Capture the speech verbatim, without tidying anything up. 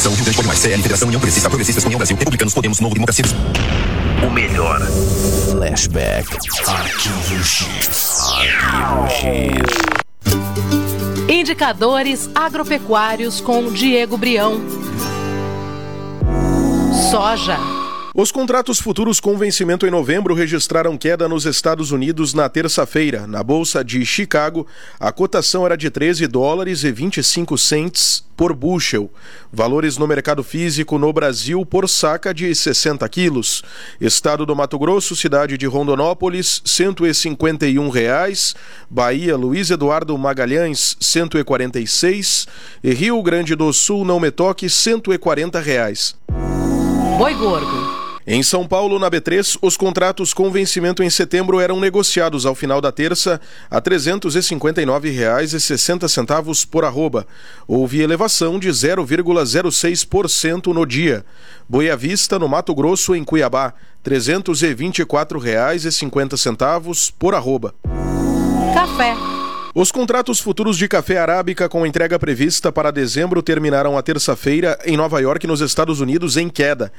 Federação, Rio Grande Pode Mais, C L, Federação, União Progressista, Progressistas, União Brasil, Republicanos, Podemos, Novo, Democracia. O melhor. Flashback. Arquivo X. Arquivo X. Indicadores agropecuários com Diego Brião. Soja. Os contratos futuros com vencimento em novembro registraram queda nos Estados Unidos na terça-feira. Na Bolsa de Chicago, a cotação era de treze dólares e vinte e cinco cents por bushel. Valores no mercado físico no Brasil por saca de sessenta quilos. Estado do Mato Grosso, cidade de Rondonópolis, cento e cinquenta e um reais. Bahia, Luiz Eduardo Magalhães, cento e quarenta e seis. E Rio Grande do Sul, Não Me Toque, cento e quarenta reais. Boi gordo. Em São Paulo, na B três, os contratos com vencimento em setembro eram negociados ao final da terça a trezentos e cinquenta e nove reais e sessenta centavos por arroba. Houve elevação de zero vírgula zero seis por cento no dia. Boa Vista, no Mato Grosso, em Cuiabá, trezentos e vinte e quatro reais e cinquenta centavos por arroba. Café. Os contratos futuros de café arábica com entrega prevista para dezembro terminaram a terça-feira em Nova York, nos Estados Unidos, em queda.